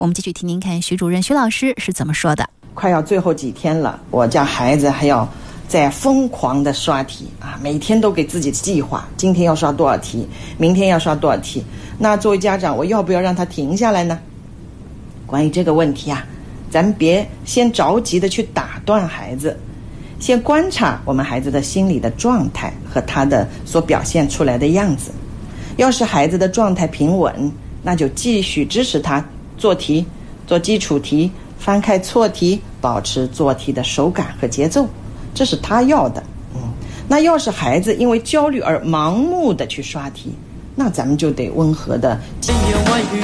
我们继续听听看徐主任徐老师是怎么说的。 快要最后几天了，我家孩子还要在疯狂的刷题啊，每天都给自己计划，今天要刷多少题，明天要刷多少题。那作为家长，我要不要让他停下来呢？关于这个问题啊，咱们别先着急的去打断孩子，先观察我们孩子的心理的状态和他的所表现出来的样子。要是孩子的状态平稳，那就继续支持他做题，做基础题，翻开错题，保持做题的手感和节奏，这是他要的。那要是孩子因为焦虑而盲目的去刷题，那咱们就得温和的